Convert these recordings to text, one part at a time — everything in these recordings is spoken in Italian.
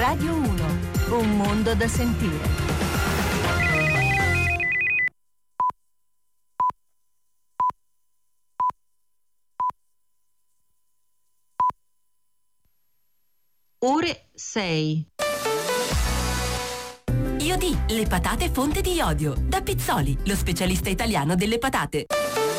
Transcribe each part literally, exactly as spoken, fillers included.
Radio uno, un mondo da sentire. Ore sei. Iodi, le patate fonte di iodio. Da Pizzoli, lo specialista italiano delle patate.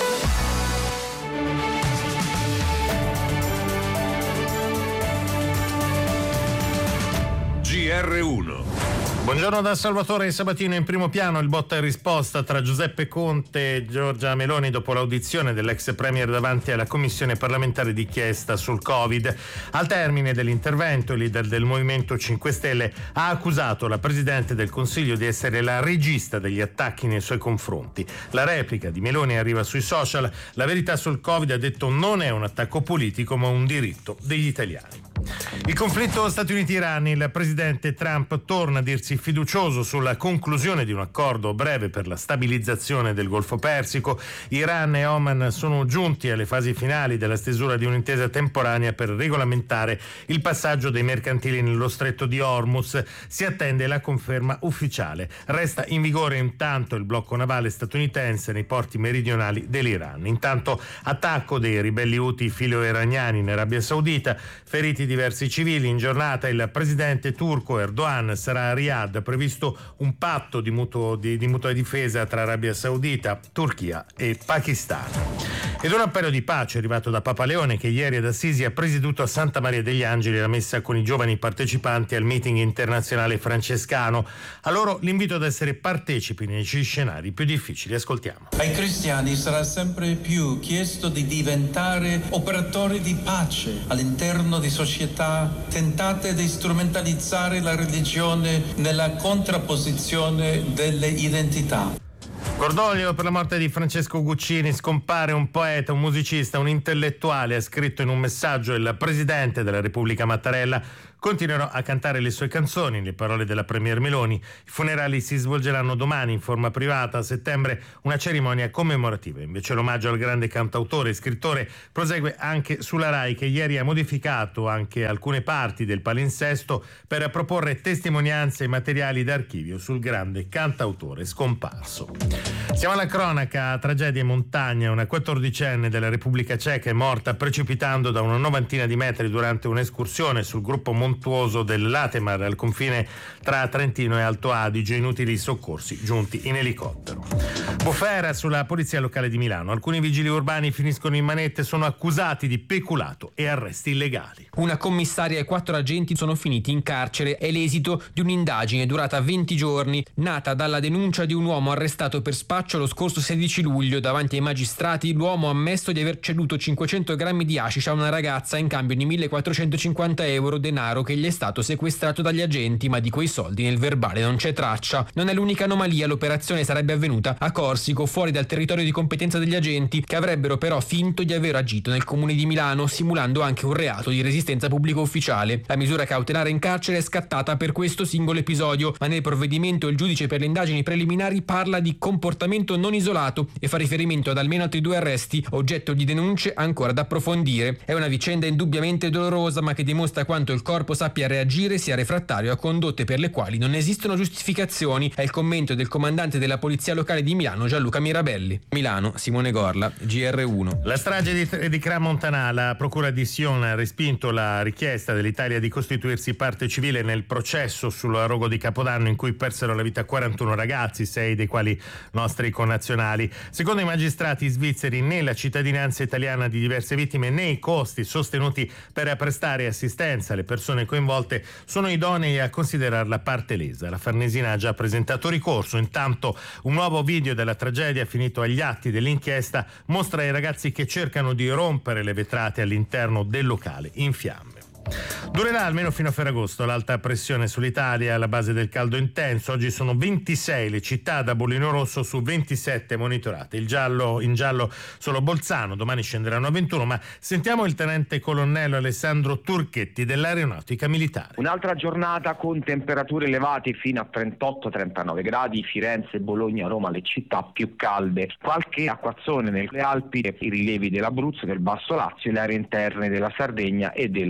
G R uno. Buongiorno da Salvatore Sabatino. In primo piano il botta e risposta tra Giuseppe Conte e Giorgia Meloni dopo l'audizione dell'ex premier davanti alla commissione parlamentare d'inchiesta sul Covid. Al termine dell'intervento il leader del Movimento cinque Stelle ha accusato la Presidente del Consiglio di essere la regista degli attacchi nei suoi confronti. La replica di Meloni arriva sui social. La verità sul Covid, ha detto, non è un attacco politico ma un diritto degli italiani. Il conflitto Stati Uniti-Iran, il presidente Trump torna a dirsi fiducioso sulla conclusione di un accordo breve per la stabilizzazione del Golfo Persico. Iran e Oman sono giunti alle fasi finali della stesura di un'intesa temporanea per regolamentare il passaggio dei mercantili nello stretto di Hormuz. Si attende la conferma ufficiale. Resta in vigore intanto il blocco navale statunitense nei porti meridionali dell'Iran. Intanto attacco dei ribelli Houthi filo-iraniani in Arabia Saudita, feriti diversi civili. In giornata il presidente turco Erdogan sarà a Riyadh, previsto un patto di, mutuo, di, di mutua difesa tra Arabia Saudita, Turchia e Pakistan. Ed un appello di pace arrivato da Papa Leone, che ieri ad Assisi ha presieduto a Santa Maria degli Angeli la messa con i giovani partecipanti al meeting internazionale francescano. A loro l'invito ad essere partecipi nei scenari più difficili. Ascoltiamo. Ai cristiani sarà sempre più chiesto di diventare operatori di pace all'interno di società tentate di strumentalizzare la religione nella contrapposizione delle identità. Cordoglio per la morte di Francesco Guccini. Scompare un poeta, un musicista, un intellettuale. Ha scritto in un messaggio il presidente della Repubblica Mattarella: continuerò a cantare le sue canzoni, le parole della premier Meloni. I funerali si svolgeranno domani in forma privata. A settembre una cerimonia commemorativa. Invece l'omaggio al grande cantautore e scrittore prosegue anche sulla Rai, che ieri ha modificato anche alcune parti del palinsesto per proporre testimonianze e materiali d'archivio sul grande cantautore scomparso. Siamo alla cronaca. Tragedia in montagna. Una quattordicenne della Repubblica Ceca è morta precipitando da una novantina di metri durante un'escursione sul gruppo montuoso del Latemar, al confine tra Trentino e Alto Adige. Inutili soccorsi giunti in elicottero. Bufera sulla polizia locale di Milano. Alcuni vigili urbani finiscono in manette, sono accusati di peculato e arresti illegali. Una commissaria e quattro agenti sono finiti in carcere. È l'esito di un'indagine durata venti giorni, nata dalla denuncia di un uomo arrestato per spaccio lo scorso sedici luglio. Davanti ai magistrati l'uomo ha ammesso di aver ceduto cinquecento grammi di hashish a una ragazza in cambio di millequattrocentocinquanta euro, denaro che gli è stato sequestrato dagli agenti, ma di quei soldi nel verbale non c'è traccia. Non è l'unica anomalia. L'operazione sarebbe avvenuta a Corsico, fuori dal territorio di competenza degli agenti, che avrebbero però finto di aver agito nel comune di Milano, simulando anche un reato di resistenza pubblico ufficiale. La misura cautelare in carcere è scattata per questo singolo episodio, ma nel provvedimento il giudice per le indagini preliminari parla di comportamento non isolato e fa riferimento ad almeno altri due arresti, oggetto di denunce ancora da approfondire. È una vicenda indubbiamente dolorosa, ma che dimostra quanto il corpo sappia reagire, sia refrattario a condotte per le quali non esistono giustificazioni. È il commento del comandante della polizia locale di Milano, Gianluca Mirabelli. Milano, Simone Gorla, G R uno. La strage di, di Crans-Montana. La procura di Sion ha respinto la richiesta dell'Italia di costituirsi parte civile nel processo sul rogo di Capodanno in cui persero la vita quarantuno ragazzi, sei dei quali nostri connazionali. Secondo i magistrati svizzeri, né la cittadinanza italiana di diverse vittime né i costi sostenuti per prestare assistenza alle persone coinvolte sono idonei a considerarla parte lesa. La Farnesina ha già presentato ricorso. Intanto un nuovo video della tragedia, finito agli atti dell'inchiesta, mostra i ragazzi che cercano di rompere le vetrate all'interno del locale in fiamme. Durerà almeno fino a Ferragosto l'alta pressione sull'Italia alla base del caldo intenso. Oggi sono ventisei le città da bollino rosso su ventisette monitorate. Il giallo, in giallo solo Bolzano, domani scenderanno a ventuno, ma sentiamo il tenente colonnello Alessandro Turchetti dell'Aeronautica Militare. Un'altra giornata con temperature elevate fino a trentotto trentanove gradi, Firenze, Bologna, Roma, le città più calde. Qualche acquazzone nelle Alpi, i rilievi dell'Abruzzo, del Basso Lazio, le aree interne della Sardegna e della Sicilia.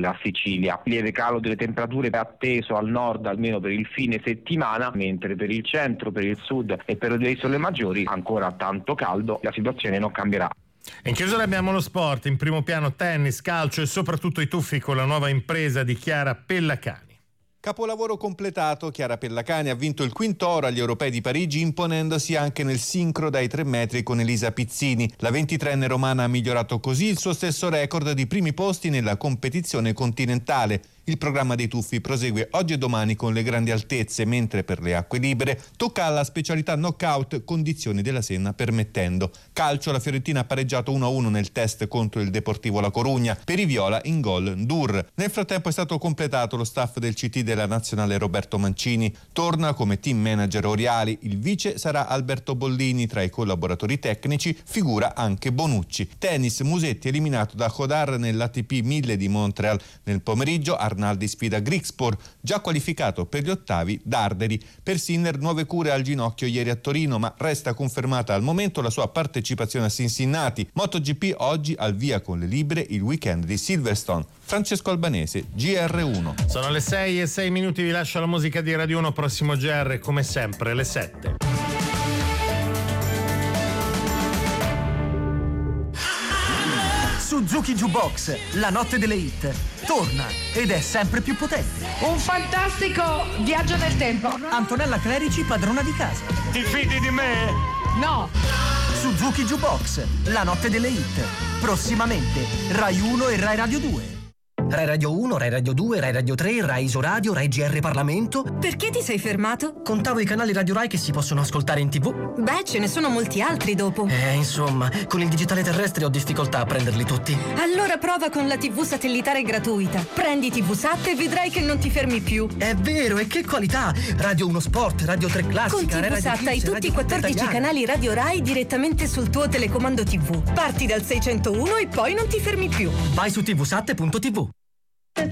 Sicilia. Lieve calo delle temperature atteso al nord almeno per il fine settimana, mentre per il centro, per il sud e per le isole maggiori ancora tanto caldo, la situazione non cambierà. In chiusura abbiamo lo sport, in primo piano tennis, calcio e soprattutto i tuffi con la nuova impresa di Chiara Pellacani. Capolavoro completato, Chiara Pellacani ha vinto il quinto oro agli Europei di Parigi imponendosi anche nel sincro dai tre metri con Elisa Pizzini. La ventitreenne romana ha migliorato così il suo stesso record di primi posti nella competizione continentale. Il programma dei tuffi prosegue oggi e domani con le grandi altezze, mentre per le acque libere tocca alla specialità knockout, condizioni della Senna permettendo. Calcio, la Fiorentina ha pareggiato uno a uno nel test contro il Deportivo La Corugna. Per i viola in gol Ndur. Nel frattempo è stato completato lo staff del C T della nazionale Roberto Mancini. Torna come team manager Oriali. Il vice sarà Alberto Bollini. Tra i collaboratori tecnici figura anche Bonucci. Tennis, Musetti eliminato da Hodar nell'A T P mille di Montreal. Nel pomeriggio Arnaldi sfida Grigspor, già qualificato per gli ottavi Darderi. Per Sinner nuove cure al ginocchio ieri a Torino, ma resta confermata al momento la sua partecipazione a Cincinnati. MotoGP oggi al via con le libere il weekend di Silverstone. Francesco Albanese, G R uno. Sono le sei e sei minuti, vi lascio la musica di Radio uno, prossimo G R come sempre alle sette. Suzuki Jukebox, la notte delle hit, torna ed è sempre più potente. Un fantastico viaggio nel tempo. Antonella Clerici, padrona di casa. Ti fidi di me? No. Suzuki Jukebox, la notte delle hit, prossimamente Rai uno e Rai Radio due. Rai Radio uno, Rai Radio due, Rai Radio tre, Rai Isoradio, Rai G R Parlamento. Perché ti sei fermato? Contavo i canali Radio Rai che si possono ascoltare in tv. Beh, ce ne sono molti altri dopo. Eh, insomma, con il digitale terrestre ho difficoltà a prenderli tutti. Allora prova con la tivù satellitare gratuita. Prendi tivusat e vedrai che non ti fermi più. È vero, e che qualità! Radio uno Sport, Radio tre Classica, con tivusat hai tutti i quattordici canali Radio Rai direttamente sul tuo telecomando tivù. Parti dal seicentouno e poi non ti fermi più. Vai su tivusat punto tv.